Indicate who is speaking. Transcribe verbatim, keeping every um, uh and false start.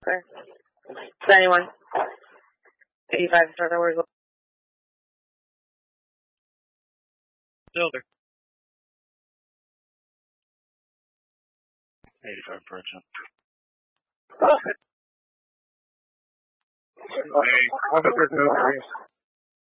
Speaker 1: Okay. ninety-one. eighty-five, start hours.
Speaker 2: Silver. eighty-five percent.
Speaker 3: Hey, officer, no,